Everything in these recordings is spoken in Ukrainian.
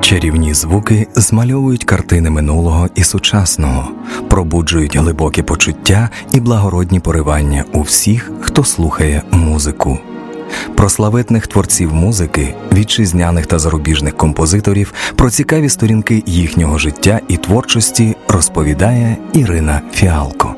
Чарівні звуки змальовують картини минулого і сучасного, пробуджують глибокі почуття і благородні поривання у всіх, хто слухає музику. Про славетних творців музики, вітчизняних та зарубіжних композиторів, про цікаві сторінки їхнього життя і творчості розповідає Ірина Фіалко.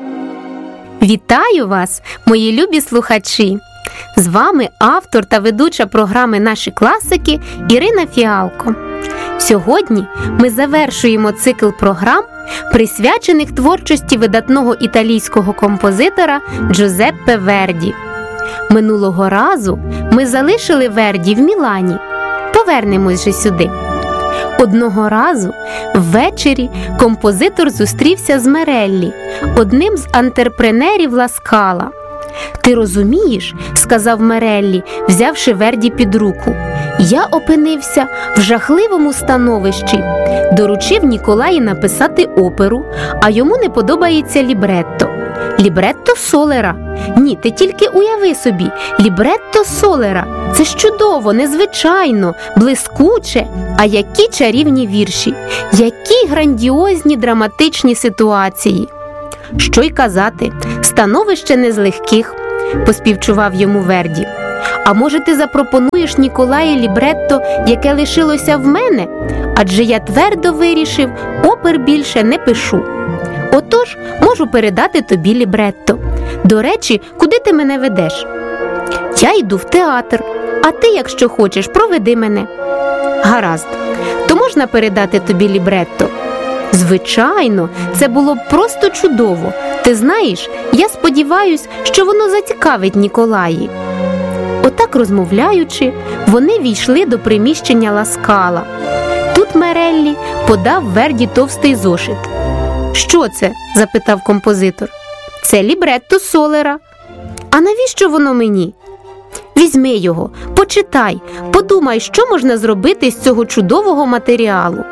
Вітаю вас, мої любі слухачі! З вами автор та ведуча програми «Наші класики» Ірина Фіалко. Сьогодні ми завершуємо цикл програм, присвячених творчості видатного італійського композитора Джузеппе Верді. Минулого разу ми залишили Верді в Мілані. Повернемось же сюди. Одного разу ввечері композитор зустрівся з Мереллі, одним з антрепренерів Ла Скала. «Ти розумієш, – сказав Мереллі, взявши Верді під руку, – я опинився в жахливому становищі. Доручив Ніколаї написати оперу, а йому не подобається лібретто. Лібретто Солера. Ні, ти тільки уяви собі, лібретто Солера. Це ж чудово, незвичайно, блискуче. А які чарівні вірші, які грандіозні драматичні ситуації. Що й казати, становище не з легких», – поспівчував йому Верді. «А може ти запропонуєш Ніколаї лібретто, яке лишилося в мене? Адже я твердо вирішив, опер більше не пишу. Отож, можу передати тобі лібретто. До речі, куди ти мене ведеш?» «Я йду в театр, а ти, якщо хочеш, проведи мене». «Гаразд, то можна передати тобі лібретто?» «Звичайно, це було б просто чудово. Ти знаєш, я сподіваюсь, що воно зацікавить Ніколаї». Отак розмовляючи, вони війшли до приміщення Ла Скала. Тут Мереллі подав Верді товстий зошит. «Що це?» – запитав композитор. «Це лібретто Солера». «А навіщо воно мені?» «Візьми його, почитай, подумай, що можна зробити з цього чудового матеріалу».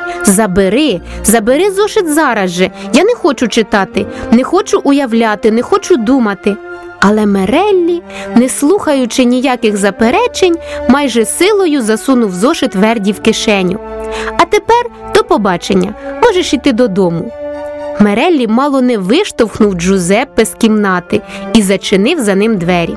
Забери зошит зараз же, я не хочу читати, не хочу уявляти, не хочу думати». Але Мереллі, не слухаючи ніяких заперечень, майже силою засунув зошит Верді в кишеню. «А тепер до побачення, можеш іти додому». Мереллі мало не виштовхнув Джузеппе з кімнати і зачинив за ним двері.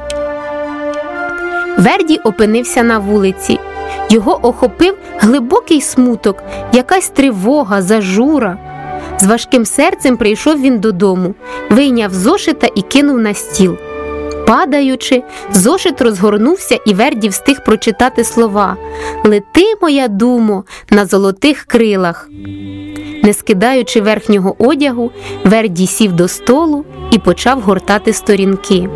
Верді опинився на вулиці. Його охопив глибокий смуток, якась тривога, зажура. З важким серцем прийшов він додому, вийняв зошита і кинув на стіл. Падаючи, зошит розгорнувся, і Верді встиг прочитати слова «Лети, моя думо, на золотих крилах». Не скидаючи верхнього одягу, Верді сів до столу і почав гортати сторінки.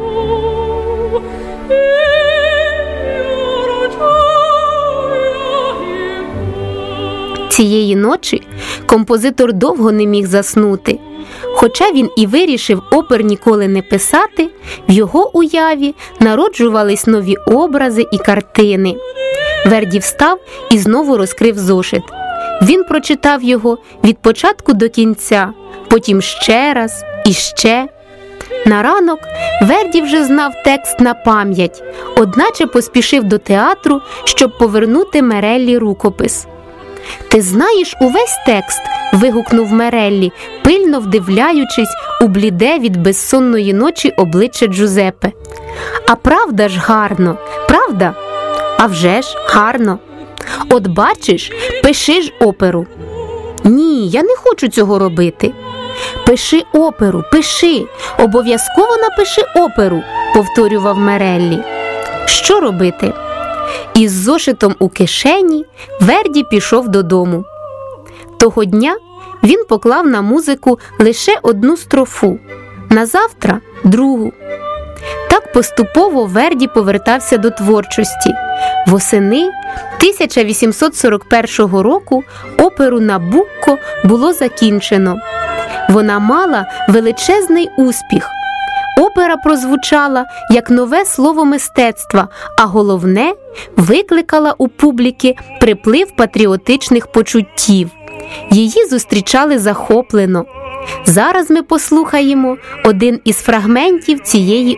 Цієї ночі композитор довго не міг заснути. Хоча він і вирішив опер ніколи не писати, в його уяві народжувались нові образи і картини. Верді встав і знову розкрив зошит. Він прочитав його від початку до кінця, потім ще раз і ще. На ранок Верді вже знав текст на пам'ять, одначе поспішив до театру, щоб повернути Мереллі рукопис. «Ти знаєш увесь текст?» – вигукнув Мереллі, пильно вдивляючись у бліде від безсонної ночі обличчя Джузеппе. «А правда ж гарно, правда?» «А вже ж, гарно. От бачиш, пиши ж оперу». «Ні, я не хочу цього робити». «Пиши оперу, пиши, обов'язково напиши оперу», – повторював Мереллі. Що робити? Із зошитом у кишені Верді пішов додому. Того дня він поклав на музику лише одну строфу, на завтра – другу. Так поступово Верді повертався до творчості. Восени 1841 року оперу «Набукко» було закінчено. Вона мала величезний успіх. Опера прозвучала як нове слово мистецтва, а головне – викликала у публіки приплив патріотичних почуттів. Її зустрічали захоплено. Зараз ми послухаємо один із фрагментів цієї